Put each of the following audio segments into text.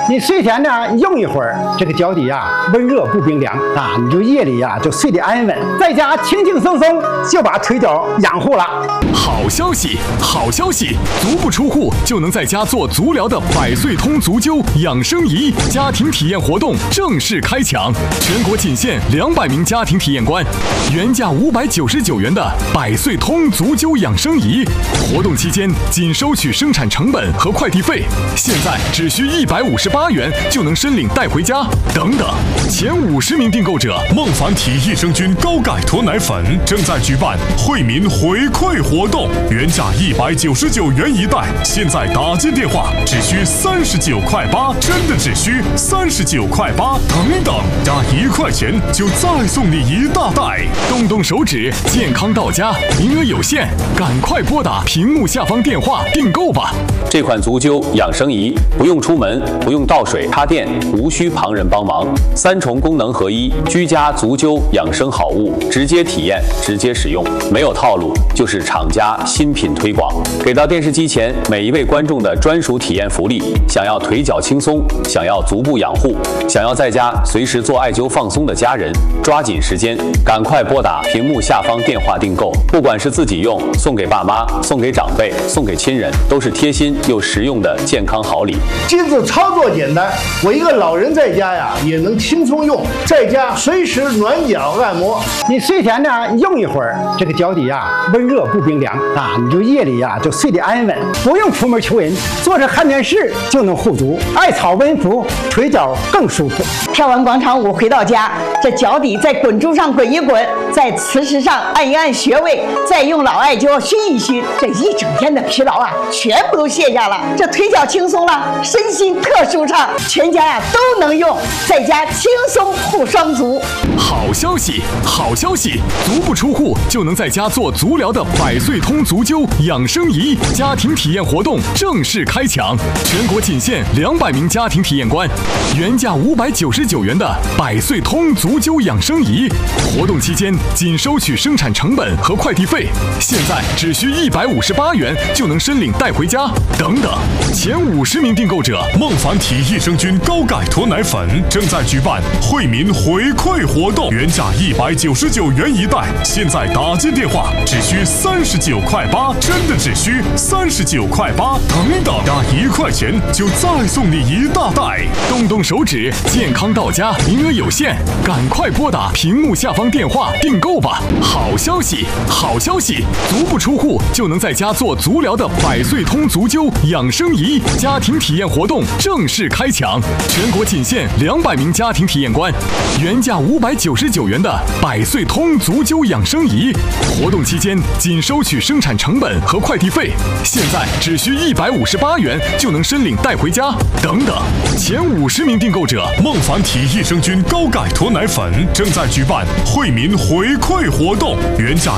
你睡前呢用一会儿，这个脚底呀温热不冰凉啊，你就夜里呀就睡得安稳，在家轻轻松松就把腿脚养护了。 好消息，好消息！足不出户就能在家做足疗的百岁通足灸养生仪家庭体验活动正式开抢，全国仅限200名家庭体验官，原价599元的百岁通足灸养生仪，活动期间仅收取生产成本和快递费，现在只需158元就能申领带回家。等等，前50名订购者， 孟凡体益生菌高钙脱奶粉正在举办惠民回馈活动，原价199元一袋，现在打进电话只需39.8块，真的只需39.8块，等等，加1块钱就再送你一大袋。 动动手指，健康到家，名额有限，赶快拨打屏幕下方电话订购吧。 这款足灸养生仪不用出门，不用倒水插电，无需旁人帮忙，3重功能合一，居家足灸养生好物，直接体验，直接使用，没有套路，就是厂家新品推广，给到电视机前每一位观众的专属体验福利。想要腿脚轻松，想要足部养护，想要在家随时做艾灸放松的家人，抓紧时间，赶快拨打屏幕下方电话订购。不管是自己用，送给爸妈，送给长辈，送给亲人，都是贴心又实用的健康好礼。 机子操作简单，我一个老人在家呀也能轻松用，在家随时暖脚按摩。 你睡前呢用一会儿，这个脚底呀温热不冰凉啊，你就夜里呀就睡得安稳，不用出门求人，坐着看电视就能护足，艾草温敷，腿脚更舒服。 跳完广场舞回到家，这脚底在滚珠上滚一滚，在磁石上按一按穴位，再用老艾灸熏一熏，这一整天的疲劳啊全部都卸下了，这腿脚轻松了，身心特舒畅，全家呀都能用，在家轻松护双足。 好消息，好消息！足不出户就能在家做足疗的百岁通足灸养生仪家庭体验活动正式开抢，全国仅限200名家庭体验官，原价599元的百岁通足灸养生仪，活动期间仅收取生产成本和快递费，现在只需158元就能申领带回家。等等，前50名订购者， 孟凡体益生菌高钙脱奶粉正在举办惠民回馈活动，原价199元一袋，现在打进电话只需39.8块，真的只需39.8块，等等，加1块钱就再送你一大袋。 动动手指，健康到家，名额有限，赶快拨打屏幕下方电话订购吧。好消息，好消息！足不出户就能在家做足疗的百岁通足灸养生仪家庭体验活动正式开抢，全国仅限200名家庭体验官，原价599元的百岁通足灸养生仪，活动期间仅收取生产成本和快递费，现在只需158元就能申领带回家。等等，前50名订购者， 孟凡体益生菌高钙脱奶粉正在举办惠民回馈活动，原价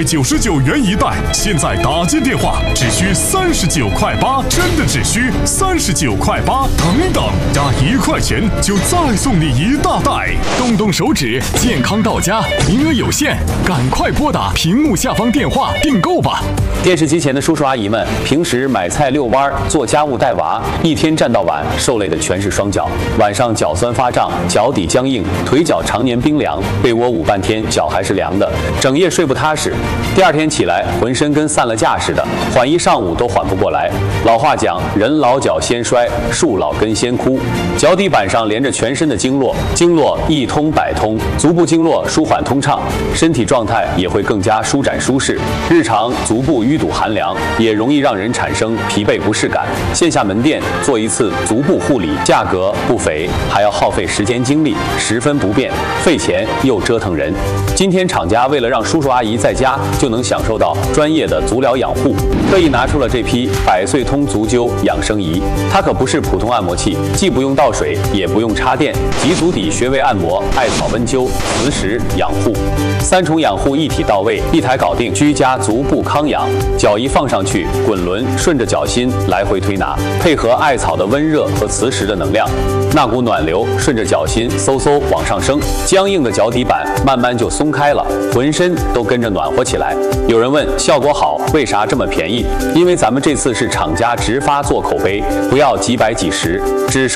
199元一袋，现在打进电话只需39.8块，真的只需39.8块，等等，加1块钱就再送你一大袋。 动动手指，健康到家，名额有限，赶快拨打屏幕下方电话订购吧。 电视机前的叔叔阿姨们，平时买菜遛弯、做家务带娃，一天站到晚，受累的全是双脚。晚上脚酸发胀，脚底僵硬，腿脚常年冰凉，被窝捂半天脚还是凉的，整夜睡不踏实。第二天起来，浑身跟散了架似的，缓一上午都缓不过来。老话讲，人老脚先衰，树老根先枯。脚底板上连着全身的经络，经络一通百通，足部经络舒缓通畅，身体状态也会更加舒展舒适。日常足部淤堵寒凉，也容易让人产生疲惫不适感。线下门店做一次足部护理，价格不菲，还要耗费时间精力，十分不便，费钱又折腾人。今天厂家为了让叔叔阿姨在家就能享受到专业的足疗养护，特意拿出了这批百岁通足灸养生仪。它可不是普通按摩器，既不用倒水，也不用插电，脊足底穴位按摩、艾草温灸、磁石养护，3重养护一体到位，一台搞定，居家足部康养。脚一放上去，滚轮顺着脚心来回推拿，配合艾草的温热和磁石的能量，那股暖流顺着脚心嗖嗖往上升，僵硬的脚底板慢慢就松开了，浑身都跟着暖和起来。有人问效果好，为啥这么便宜？因为咱们这次是厂家直发做口碑，不要几百几十，只收